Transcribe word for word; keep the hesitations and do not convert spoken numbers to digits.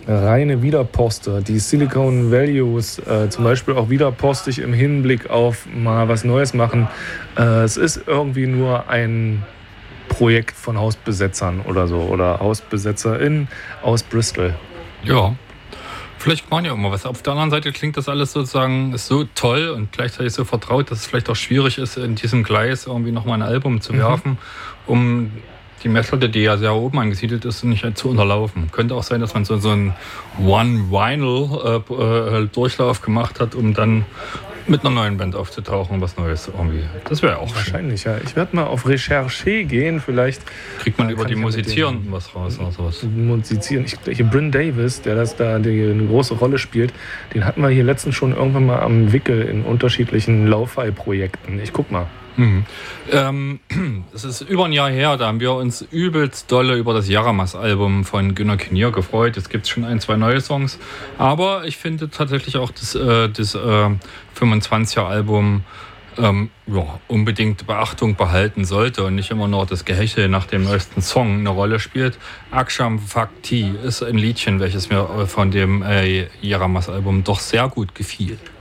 reine Wiederposter. Die Silicon Values äh, zum Beispiel auch wiederpostig im Hinblick auf mal was Neues machen. Äh, es ist irgendwie nur ein Projekt von Hausbesetzern oder so oder HausbesetzerInnen aus Bristol. Ja, vielleicht machen ja immer was. Auf der anderen Seite klingt das alles sozusagen so toll und gleichzeitig so vertraut, dass es vielleicht auch schwierig ist, in diesem Gleis irgendwie nochmal ein Album zu werfen, mhm. um die Messlatte, die ja sehr oben angesiedelt ist, nicht zu unterlaufen. Könnte auch sein, dass man so, so einen One-Vinyl-Durchlauf äh, gemacht hat, um dann mit einer neuen Band aufzutauchen und was Neues irgendwie. Das wäre auch wahrscheinlich, schön. Ja. Ich werde mal auf Recherche gehen, vielleicht. Kriegt man über die Musizierenden was raus oder sowas? Musizieren. Ich, hier Bryn Davis, der das da die, eine große Rolle spielt, den hatten wir hier letztens schon irgendwann mal am Wickel in unterschiedlichen Lo-Fi-Projekten. Ich guck mal. Mhm. Ähm, das ist über ein Jahr her, da haben wir uns übelst dolle über das Yaramas-Album von Günner Kinnear gefreut. Jetzt gibt es schon ein, zwei neue Songs, aber ich finde tatsächlich auch das, äh, das äh, fünfundzwanziger-Album ähm, ja, unbedingt Beachtung behalten sollte und nicht immer nur das Gehechel nach dem neuesten Song eine Rolle spielt. Aksham Bhakti ist ein Liedchen, welches mir von dem äh, Yaramas-Album doch sehr gut gefiel.